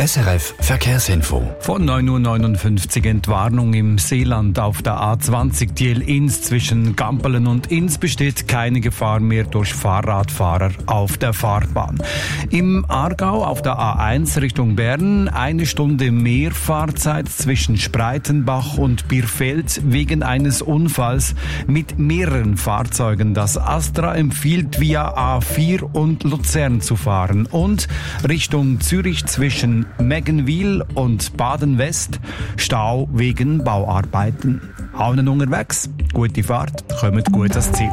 SRF Verkehrsinfo. Von 9:59 Uhr Entwarnung im Seeland auf der A20 Thiel-Ins zwischen Gampelen und Ins besteht keine Gefahr mehr durch Fahrradfahrer auf der Fahrbahn. Im Aargau auf der A1 Richtung Bern 1 Stunde mehr Fahrzeit zwischen Spreitenbach und Bierfeld wegen eines Unfalls mit mehreren Fahrzeugen. Das Astra empfiehlt via A4 und Luzern zu fahren und Richtung Zürich zwischen Meggenwil und Baden-West Stau wegen Bauarbeiten. Allen unterwegs, gute Fahrt, kommt gut ans Ziel.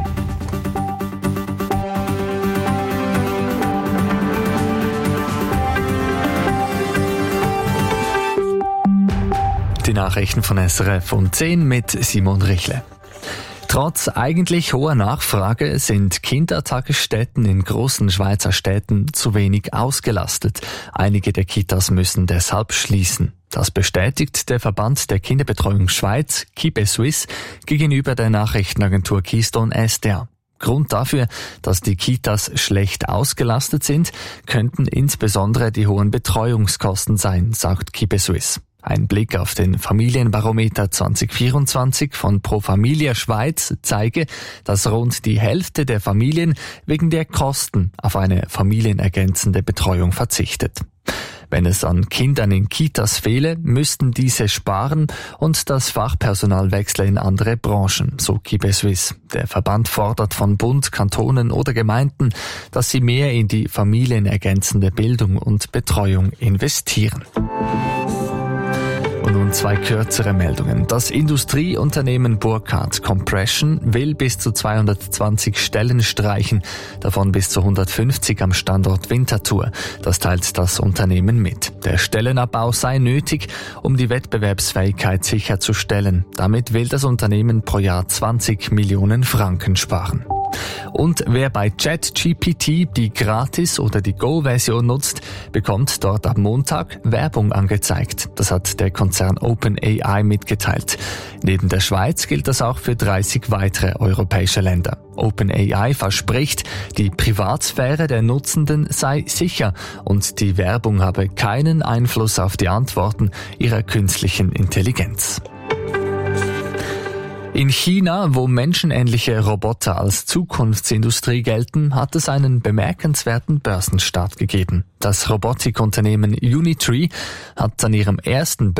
Die Nachrichten von SRF um 10 mit Simon Richle. Trotz eigentlich hoher Nachfrage sind Kindertagesstätten in großen Schweizer Städten zu wenig ausgelastet. Einige der Kitas müssen deshalb schließen. Das bestätigt der Verband der Kinderbetreuung Schweiz, KibeSuisse, gegenüber der Nachrichtenagentur Keystone SDR. Grund dafür, dass die Kitas schlecht ausgelastet sind, könnten insbesondere die hohen Betreuungskosten sein, sagt KibeSuisse. Ein Blick auf den Familienbarometer 2024 von Pro Familia Schweiz zeige, dass rund die Hälfte der Familien wegen der Kosten auf eine familienergänzende Betreuung verzichtet. Wenn es an Kindern in Kitas fehle, müssten diese sparen und das Fachpersonal wechsle in andere Branchen, so KibeSuisse. Der Verband fordert von Bund, Kantonen oder Gemeinden, dass sie mehr in die familienergänzende Bildung und Betreuung investieren. Und nun 2 kürzere Meldungen. Das Industrieunternehmen Burkhardt Compression will bis zu 220 Stellen streichen, davon bis zu 150 am Standort Winterthur. Das teilt das Unternehmen mit. Der Stellenabbau sei nötig, um die Wettbewerbsfähigkeit sicherzustellen. Damit will das Unternehmen pro Jahr 20 Millionen Franken sparen. Und wer bei ChatGPT die Gratis- oder die Go-Version nutzt, bekommt dort am Montag Werbung angezeigt. Das hat der Konzern OpenAI mitgeteilt. Neben der Schweiz gilt das auch für 30 weitere europäische Länder. OpenAI verspricht, die Privatsphäre der Nutzenden sei sicher und die Werbung habe keinen Einfluss auf die Antworten ihrer künstlichen Intelligenz. In China, wo menschenähnliche Roboter als Zukunftsindustrie gelten, hat es einen bemerkenswerten Börsenstart gegeben. Das Robotikunternehmen Unitree hat an ihrem ersten